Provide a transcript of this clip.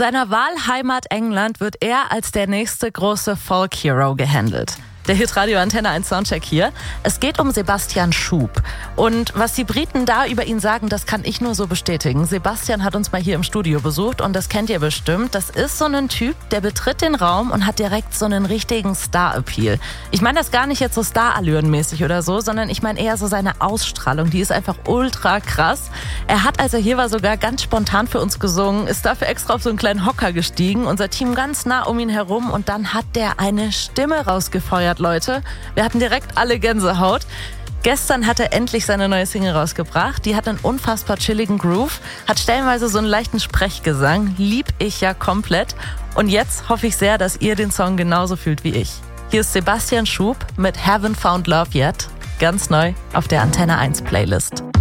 seiner Wahlheimat England wird er als der nächste große Folk-Hero gehandelt. Der Hitradio Antenne 1 Soundcheck hier. Es geht um Sebastian Schub. Und was die Briten da über ihn sagen, das kann ich nur so bestätigen. Sebastian hat uns mal hier im Studio besucht und das kennt ihr bestimmt. Das ist so ein Typ, der betritt den Raum und hat direkt so einen richtigen Star-Appeal. Ich meine das gar nicht jetzt so Star-Allüren-mäßig oder so, sondern ich meine eher so seine Ausstrahlung. Die ist einfach ultra krass. Er hat, als er hier war, sogar ganz spontan für uns gesungen, ist dafür extra auf so einen kleinen Hocker gestiegen, unser Team ganz nah um ihn herum und dann hat der eine Stimme rausgefeuert. Leute, wir hatten direkt alle Gänsehaut. Gestern hat er endlich seine neue Single rausgebracht. Die hat einen unfassbar chilligen Groove, hat stellenweise so einen leichten Sprechgesang. Lieb ich ja komplett. Und jetzt hoffe ich sehr, dass ihr den Song genauso fühlt wie ich. Hier ist Sebastian Schub mit Haven't Found Love Yet. Ganz neu auf der Antenne 1 Playlist.